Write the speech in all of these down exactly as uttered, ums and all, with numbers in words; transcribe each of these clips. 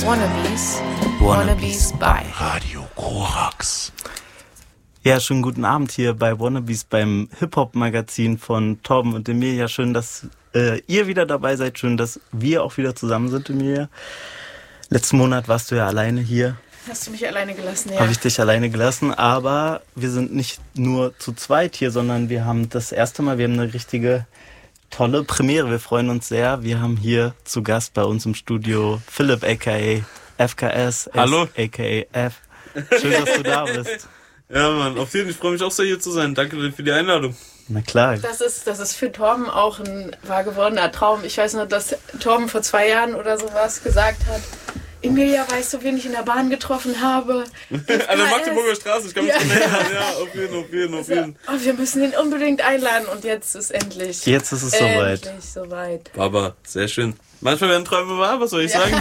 Wannabes, Wannabes bei Radio Korax. Ja, schönen guten Abend hier bei Wannabes beim Hip-Hop-Magazin von Torben und Emilia. Schön, dass äh, ihr wieder dabei seid. Schön, dass wir auch wieder zusammen sind, Emilia. Letzten Monat warst du ja alleine hier. Hast du mich alleine gelassen, ja. Habe ich dich alleine gelassen, aber wir sind nicht nur zu zweit hier, sondern wir haben das erste Mal, wir haben eine richtige tolle Premiere. Wir freuen uns sehr. Wir haben hier zu Gast bei uns im Studio Philipp, aka F K S. Hallo. aka F. Schön, dass du da bist. Ja, Mann, auf jeden Fall. Ich freue mich auch sehr, hier zu sein. Danke für die Einladung. Na klar. Das ist, das ist für Torben auch ein wahr gewordener Traum. Ich weiß noch, dass Torben vor zwei Jahren oder sowas gesagt hat: Emilia, weißt du, wen ich in der Bahn getroffen habe? An der Magdeburger Straße, ich kann mich Ja. dran erinnern. Ja, auf jeden, auf jeden, auf jeden. Oh, wir müssen ihn unbedingt einladen und jetzt ist endlich. Jetzt ist es soweit. Endlich soweit. Baba, sehr schön. Manchmal werden Träume wahr, was soll ich sagen?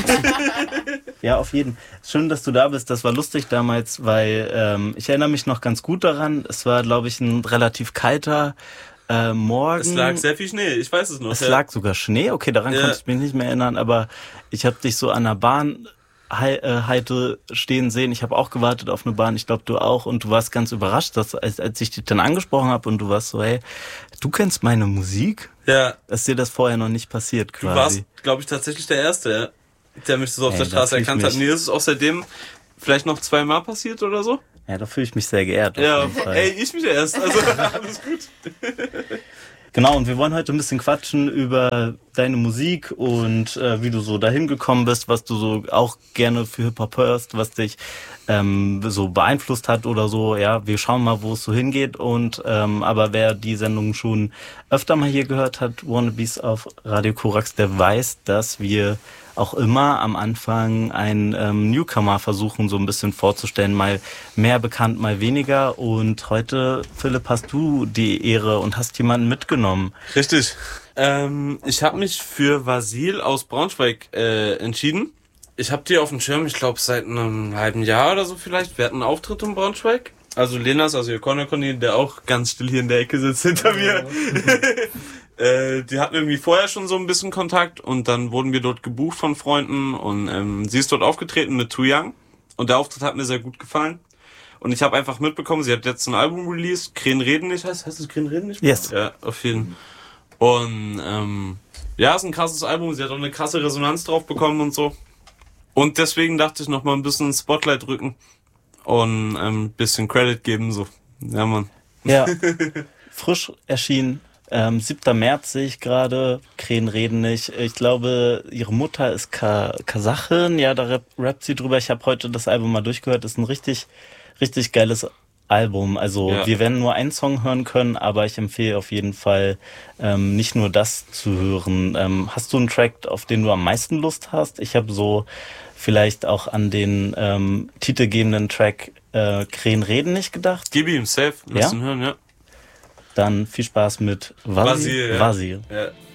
Ja, auf jeden. Schön, dass du da bist. Das war lustig damals, weil ähm, ich erinnere mich noch ganz gut daran. Es war, glaube ich, ein relativ kalter äh, Morgen. Es lag sehr viel Schnee, ich weiß es noch. Es ja. lag sogar Schnee. Okay, daran Ja. konnte ich mich nicht mehr erinnern. Aber ich habe dich so an der Bahn Heite stehen sehen. Ich habe auch gewartet auf eine Bahn. Ich glaube, du auch. Und du warst ganz überrascht, dass, als, als ich dich dann angesprochen habe und du warst so, hey, du kennst meine Musik? Ja, Ist dir das vorher noch nicht passiert du quasi? warst, glaube ich, tatsächlich der Erste, ja, der mich so auf Ey, der da Straße fühl ich erkannt hat. mich- Mir ist es auch seitdem vielleicht noch zweimal passiert oder so. Ja, da fühle ich mich sehr geehrt. Auf Ja, jeden Fall. ey, ich mich erst. Also, alles gut. Genau, und wir wollen heute ein bisschen quatschen über deine Musik und äh, wie du so dahin gekommen bist, was du so auch gerne für Hip-Hop hörst, was dich ähm, so beeinflusst hat oder so. Ja, wir schauen mal, wo es so hingeht. Und ähm, aber wer die Sendung schon öfter mal hier gehört hat, Wannabes auf Radio Korax, der weiß, dass wir auch immer am Anfang einen ähm, Newcomer versuchen, so ein bisschen vorzustellen, mal mehr bekannt, mal weniger. Und heute, Philipp, hast du die Ehre und hast jemanden mitgenommen. Richtig. Ähm, ich habe mich für Vasil aus Braunschweig äh, entschieden. Ich habe die auf dem Schirm, ich glaube seit einem halben Jahr oder so vielleicht. Wir hatten einen Auftritt in Braunschweig. Also Lenas, also ihr Conor Conny, der auch ganz still hier in der Ecke sitzt hinter mir. äh, die hatten irgendwie vorher schon so ein bisschen Kontakt und dann wurden wir dort gebucht von Freunden und ähm, sie ist dort aufgetreten mit Too Young und der Auftritt hat mir sehr gut gefallen. Und ich habe einfach mitbekommen, sie hat jetzt ein Album released, Krähen reden nicht, heißt, heißt es Krähen reden nicht? Yes. Ja, auf jeden Fall. Und ähm, ja, ist ein krasses Album, sie hat auch eine krasse Resonanz drauf bekommen und so. Und deswegen dachte ich noch mal ein bisschen Spotlight rücken und ein ähm, bisschen Credit geben, so. Ja, Mann. Ja, frisch erschienen. Ähm, siebter März sehe ich gerade, Krähen reden nicht. Ich glaube, ihre Mutter ist Ka- Kasachin, ja, da rap- rappt sie drüber. Ich habe heute das Album mal durchgehört, ist ein richtig, richtig geiles Album. Also Ja. wir werden nur einen Song hören können, aber ich empfehle auf jeden Fall, ähm, nicht nur das zu hören. Ähm, hast du einen Track, auf den du am meisten Lust hast? Ich habe so vielleicht auch an den ähm, titelgebenden Track äh, Krähen reden nicht gedacht. Gib ihm, safe. Lass Ja? ihn hören, ja. Dann viel Spaß mit Vasil. Vasil, ja. Vasil. Ja.